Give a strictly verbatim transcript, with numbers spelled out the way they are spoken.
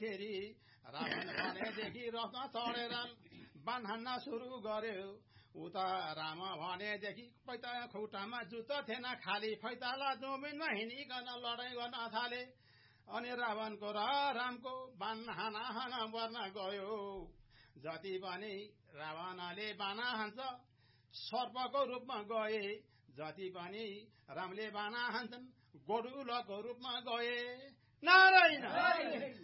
गर्दाखेरि रावण भनेदेखि रथमा चढेर बाण हान्न सुरु गर्यो। उता राम भनेदेखि पैता खुट्टामा जुत्ता थिएन खाली फैताला जमिनमा हिँडिकन लडाइँ गर्न थाले। अनि रावणको र रामको बाण हाना हाना पर्न गयो। जति पनि रावणले बाण हान्छ सर्पको रूपमा गए, जति पनि रामले बाण हान्छन् गोडुलको रूपमा गए। नारायण।